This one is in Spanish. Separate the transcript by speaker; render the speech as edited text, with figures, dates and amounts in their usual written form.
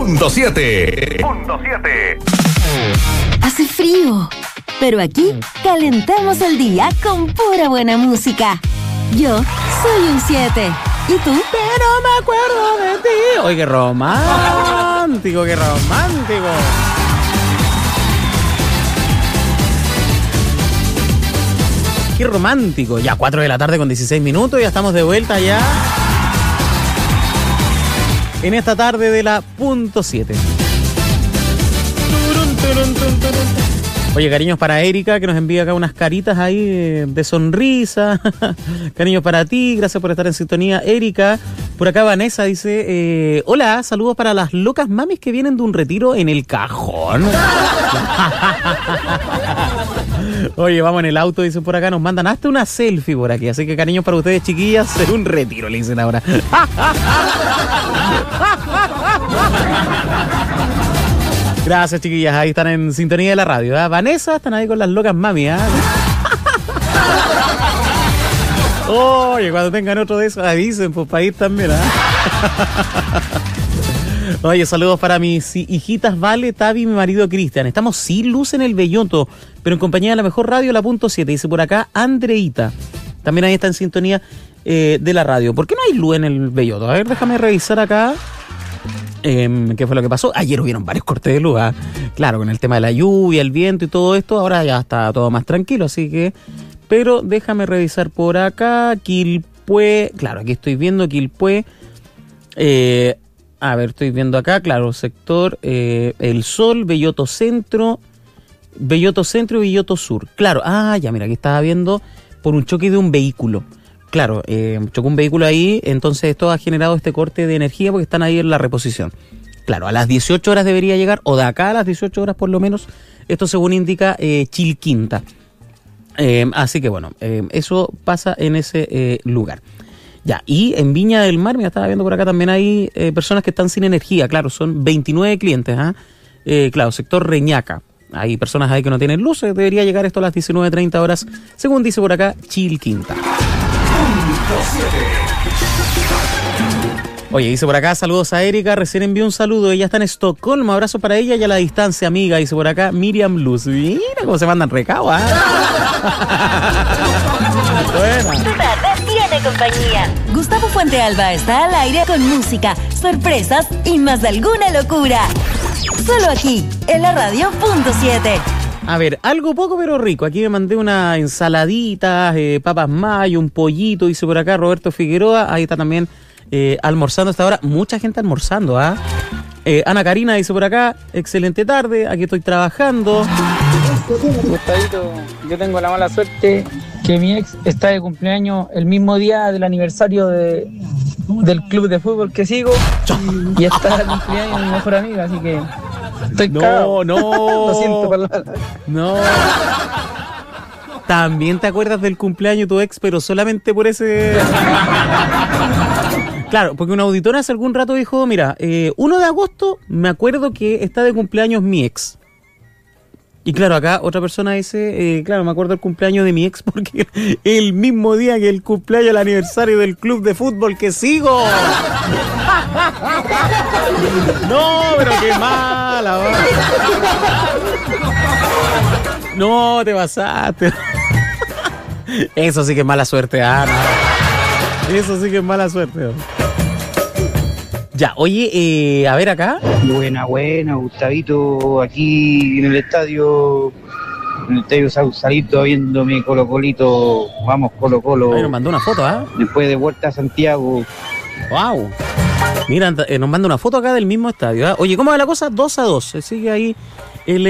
Speaker 1: 97.7.
Speaker 2: Hace frío, pero aquí calentamos el día con pura buena música. Yo soy un 7. ¿Y tú?
Speaker 3: Pero me acuerdo de ti. Oye, qué romántico, qué romántico. Qué romántico. Ya 4 de la tarde con 16 minutos. Ya estamos de vuelta ya. En esta tarde de la .7. Oye, cariños para Erika, que nos envía acá unas caritas ahí de sonrisa. Cariños para ti, gracias por estar en sintonía, Erika. Por acá Vanessa dice, hola, saludos para las locas mamis que vienen de un retiro en el cajón. Oye, vamos en el auto, dicen por acá, nos mandan hasta una selfie por aquí. Así que cariños para ustedes, chiquillas, en un retiro, le dicen ahora. Gracias, chiquillas, ahí están en sintonía de la radio, ¿eh? Vanessa, están ahí con las locas mami, ¿eh? Oye, cuando tengan otro de esos, avisen, pues para ir también, ¿eh? Oye, saludos para mis hijitas Vale, Tavi y mi marido Cristian. Estamos sin luz en el Belloto, pero en compañía de la mejor radio, la .7, dice por acá Andreita. También ahí está en sintonía de la radio. ¿Por qué no hay luz en el Belloto? A ver, déjame revisar acá. ¿Qué fue lo que pasó? Ayer hubieron varios cortes de luz, ¿eh? Claro, con el tema de la lluvia, el viento y todo esto, ahora ya está todo más tranquilo, así que... Pero déjame revisar por acá, Quilpué, claro, aquí estoy viendo Quilpué, a ver, estoy viendo acá, claro, sector El Sol, Belloto Centro y Belloto Sur. Claro, ya mira, aquí estaba viendo por un choque de un vehículo. Claro, chocó un vehículo ahí, entonces esto ha generado este corte de energía porque están ahí en la reposición. Claro, a las 18 horas debería llegar, o de acá a las 18 horas por lo menos, esto según indica Chilquinta. Así que bueno, eso pasa en ese lugar. Ya, y en Viña del Mar, mira, estaba viendo por acá también hay personas que están sin energía, claro, son 29 clientes, claro, sector Reñaca. Hay personas ahí que no tienen luces, debería llegar esto a las 19:30 horas, según dice por acá Chilquinta. Oye, dice por acá, saludos a Erika, recién envió un saludo, ella está en Estocolmo, abrazo para ella y a la distancia, amiga, dice por acá Miriam Luz. Mira cómo se mandan recados, Buena.
Speaker 2: Tu tarde tiene compañía. Gustavo Fuentealba está al aire con música, sorpresas y más de alguna locura. Solo aquí, en la radio .7.
Speaker 3: A ver, algo poco pero rico. Aquí me mandé una ensaladita, papas mayo, un pollito, dice por acá Roberto Figueroa. Ahí está también almorzando hasta ahora. Mucha gente almorzando, Ana Karina dice por acá, excelente tarde, aquí estoy trabajando.
Speaker 4: Gustavito, yo tengo la mala suerte que mi ex está de cumpleaños el mismo día del aniversario del club de fútbol que sigo y está de cumpleaños mi mejor amiga, así que estoy cagado. Lo siento, perdón.
Speaker 3: No. También te acuerdas del cumpleaños de tu ex, pero solamente por ese... Claro, porque una auditora hace algún rato dijo, mira, 1 de agosto me acuerdo que está de cumpleaños mi ex. Y claro, acá otra persona dice, claro, me acuerdo del cumpleaños de mi ex porque el mismo día que el cumpleaños, el aniversario del club de fútbol que sigo. No, pero qué mala, ¿va? No, te pasaste. Eso sí que es mala suerte, Ana. Eso sí que es mala suerte, ¿no? Ya, oye, a ver acá.
Speaker 5: Buena, Gustavito, aquí en el estadio Sausalito, viendo mi Colo-Colito. Vamos, Colo-Colo.
Speaker 3: Ahí nos mandó una foto,
Speaker 5: Después de vuelta a Santiago.
Speaker 3: Wow. Mira, nos manda una foto acá del mismo estadio, Oye, ¿cómo va la cosa? 2-2. Se sigue ahí el